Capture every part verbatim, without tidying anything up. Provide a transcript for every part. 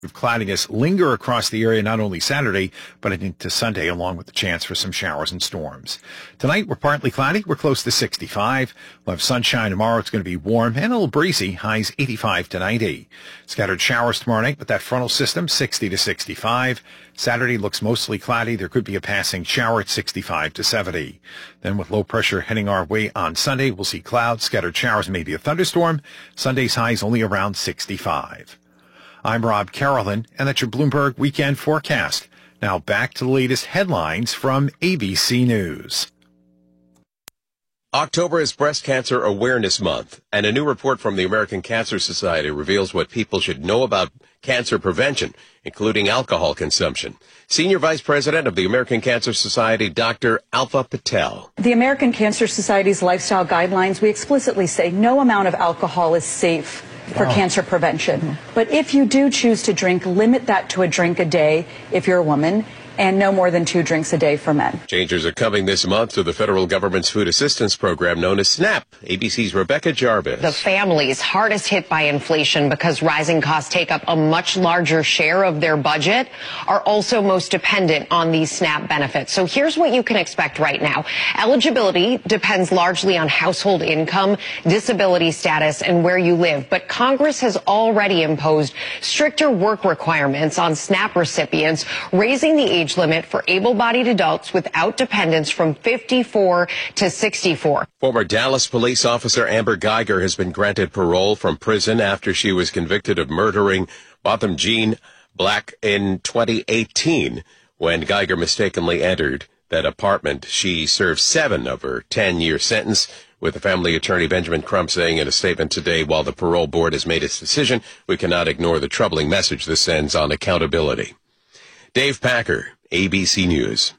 Cloudiness linger across the area not only Saturday, but into Sunday, along with the chance for some showers and storms. Tonight, we're partly cloudy. We're close to sixty-five. We'll have sunshine tomorrow. It's going to be warm and a little breezy. Highs eighty-five to ninety. Scattered showers tomorrow night with that frontal system, sixty to sixty-five. Saturday looks mostly cloudy. There could be a passing shower at sixty-five to seventy. Then with low pressure heading our way on Sunday, we'll see clouds, scattered showers, maybe a thunderstorm. Sunday's highs only around sixty-five. I'm Rob Carolyn, and that's your Bloomberg Weekend Forecast. Now back to the latest headlines from A B C News. October is Breast Cancer Awareness Month, and a new report from the American Cancer Society reveals what people should know about cancer prevention, including alcohol consumption. Senior Vice President of the American Cancer Society, Doctor Alpha Patel. The American Cancer Society's lifestyle guidelines, we explicitly say no amount of alcohol is safe for wow. cancer prevention. Mm-hmm. But if you do choose to drink, limit that to a drink a day if you're a woman, and no more than two drinks a day for men. Changes are coming this month to the federal government's food assistance program known as SNAP. A B C's Rebecca Jarvis. The families hardest hit by inflation because rising costs take up a much larger share of their budget are also most dependent on these SNAP benefits. So here's what you can expect right now. Eligibility depends largely on household income, disability status, and where you live. But Congress has already imposed stricter work requirements on SNAP recipients, raising the age limit for able-bodied adults without dependents from fifty-four to sixty-four. Former Dallas police officer Amber Geiger has been granted parole from prison after she was convicted of murdering Botham Jean Black in twenty eighteen. When Geiger mistakenly entered that apartment, she served seven of her ten-year sentence, with the family attorney Benjamin Crump saying in a statement today, while the parole board has made its decision, we cannot ignore the troubling message this sends on accountability. Dave Packer, A B C News.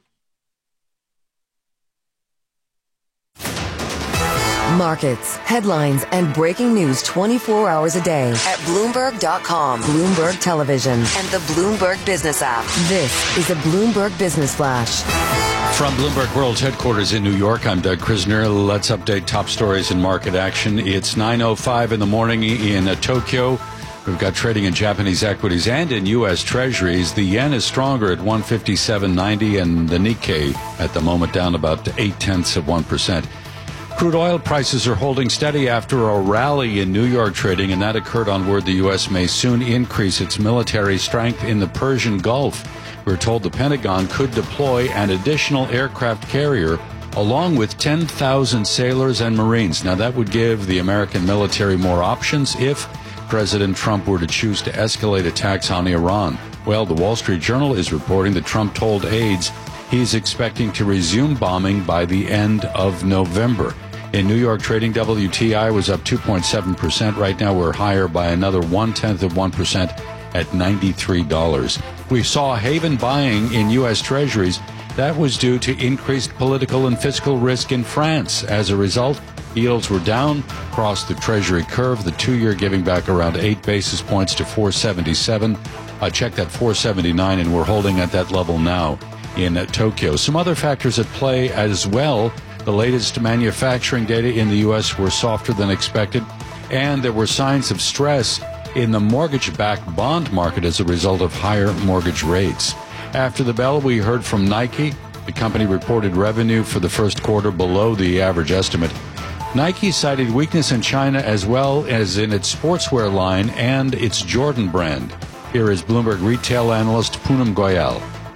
Markets, headlines, and breaking news twenty-four hours a day at Bloomberg dot com, Bloomberg Television, and the Bloomberg Business app. This is a Bloomberg Business Flash. From Bloomberg World Headquarters in New York, I'm Doug Krisner. Let's update top stories in market action. It's nine oh five in the morning in uh, Tokyo. We've got trading in Japanese equities and in U S Treasuries. The yen is stronger at one fifty-seven ninety, and the Nikkei at the moment down about eight tenths of one percent. Crude oil prices are holding steady after a rally in New York trading, and that occurred on word the U S may soon increase its military strength in the Persian Gulf. We're told the Pentagon could deploy an additional aircraft carrier along with ten thousand sailors and Marines. Now, that would give the American military more options if President Trump were to choose to escalate attacks on Iran. Well, the Wall Street Journal is reporting that Trump told aides he's expecting to resume bombing by the end of November. In New York trading, W T I was up two point seven percent. Right now, we're higher by another one-tenth of one percent at ninety-three dollars. We saw haven buying in U S Treasuries. That was due to increased political and fiscal risk in France. As a result, yields were down across the Treasury curve, the two-year giving back around eight basis points to four seventy-seven. I checked at four seventy-nine, and we're holding at that level now in Tokyo. Some other factors at play as well. The latest manufacturing data in the U S were softer than expected, and there were signs of stress in the mortgage-backed bond market as a result of higher mortgage rates. After the bell, we heard from Nike. The company reported revenue for the first quarter below the average estimate. Nike cited weakness in China as well as in its sportswear line and its Jordan brand. Here is Bloomberg retail analyst Poonam Goyal.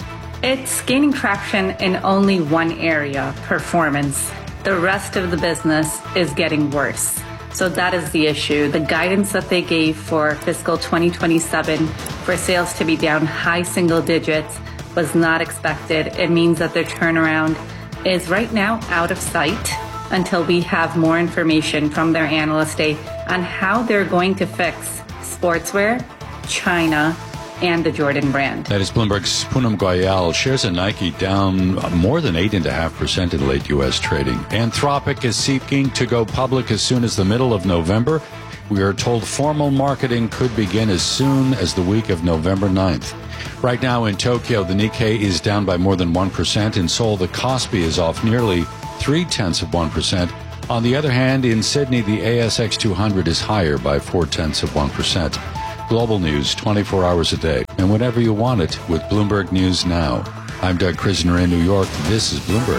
It's gaining traction in only one area, performance. The rest of the business is getting worse. So that is the issue. The guidance that they gave for fiscal twenty twenty-seven for sales to be down high single digits was not expected. It means that their turnaround is right now out of sight until we have more information from their analyst day on how they're going to fix sportswear, China, and the Jordan brand. That is Bloomberg's Poonam Goyal. Shares of Nike down more than eight point five percent in late U S trading. Anthropic is seeking to go public as soon as the middle of November. We are told formal marketing could begin as soon as the week of November ninth. Right now in Tokyo, the Nikkei is down by more than one percent. In Seoul, the Kospi is off nearly three-tenths of one percent. On the other hand, in Sydney, the A S X two hundred is higher by four-tenths of one percent. global news twenty-four hours a day and whenever you want it with Bloomberg News Now. I'm Doug Krisner in New York. This is Bloomberg.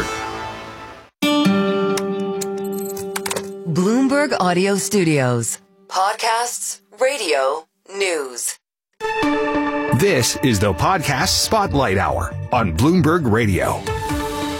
Bloomberg Audio Studios. Podcasts, radio, news. This is the Podcast Spotlight Hour on Bloomberg Radio.